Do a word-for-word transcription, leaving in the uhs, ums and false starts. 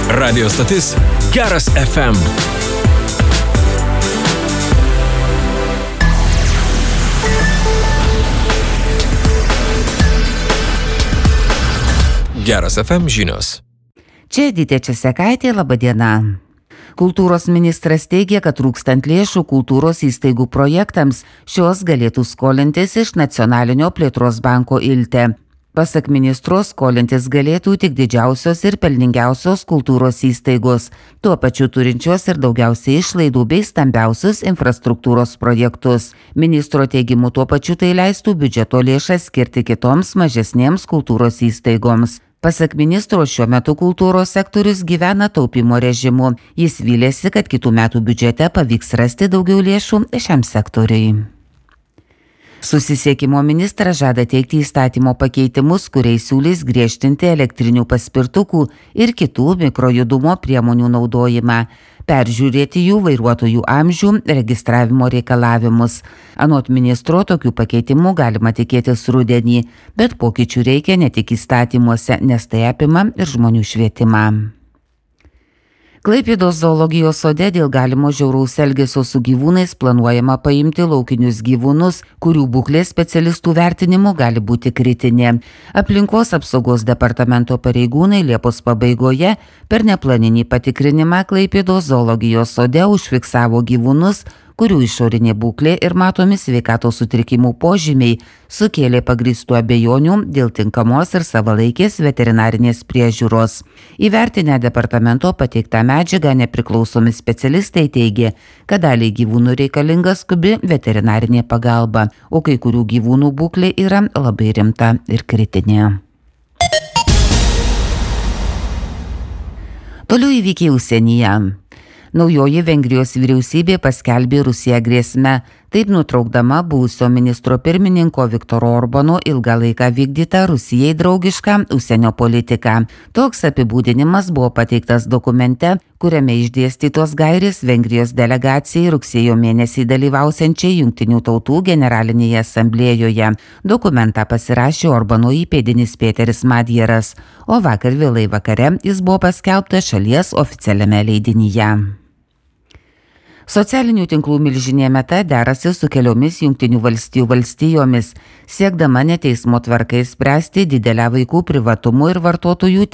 Radio stotis Geras F M. Geras F M žinios. Čia Edita Česekaitė, laba diena. Kultūros ministras teigia, kad trūkstant lėšų kultūros įstaigų projektams, šios galėtų skolintis iš Nacionalinio plėtros banko Ilte. Pasak ministro, skolintis galėtų tik didžiausios ir pelningiausios kultūros įstaigos, tuo pačiu turinčios ir daugiausiai išlaidų bei stambiausius infrastruktūros projektus. Ministro teigimu, tuo pačiu tai leistų biudžeto lėšas skirti kitoms mažesnėms kultūros įstaigoms. Pasak ministro, šiuo metu kultūros sektorius gyvena taupimo režimu. Jis vylėsi, kad kitų metų biudžete pavyks rasti daugiau lėšų šiam sektoriui. Susisiekimo ministras žada teikti įstatymo pakeitimus, kuriais siūlys griežtinti elektrinių paspirtukų ir kitų mikrojudumo priemonių naudojimą, peržiūrėti jų vairuotojų amžių, registravimo reikalavimus. Anot ministro, tokių pakeitimų galima tikėtis rudenį, bet pokyčių reikia ne tik įstatymuose, nes tai apima ir žmonių švietimą. Klaipėdos zoologijos sode dėl galimo žiauraus elgesio su gyvūnais planuojama paimti laukinius gyvūnus, kurių būklė specialistų vertinimu gali būti kritinė. Aplinkos apsaugos departamento pareigūnai Liepos pabaigoje per neplaninį patikrinimą Klaipėdos zoologijos sode užfiksavo gyvūnus, kurių išorinė būklė ir matomi sveikatos sutrikimų požymiai sukėlė pagrįstų abejonių dėl tinkamos ir savalaikės veterinarinės priežiūros. Įvertinę departamento pateiktą medžiagą nepriklausomi specialistai teigė, kad daliai gyvūnų reikalinga skubi veterinarinė pagalba, o kai kurių gyvūnų būklė yra labai rimta ir kritinė. Toliau įvykiai užsienyje. Naujoji Vengrijos vyriausybė paskelbė Rusiją grėsme, taip nutraukdama buvusio ministro pirmininko Viktoro Orbano ilgą laiką vykdytą Rusijai draugišką užsienio politiką. Toks apibūdinimas buvo pateiktas dokumente, kuriame išdėstytos gairės Vengrijos delegacijai rugsėjo mėnesį dalyvausiančiai Jungtinių tautų generalinėje asamblėjoje. Dokumentą pasirašė Orbano įpėdinis Peteris Madjeras, o vakar vėlai vakare jis buvo paskelbtas šalies oficialiame leidinyje. Socialinių tinklų milžinė Meta derasi su keliomis Jungtinių valstijų valstijomis, siekdama ne teismo tvarkai spręsti didelę vaikų privatumo ir vartotojų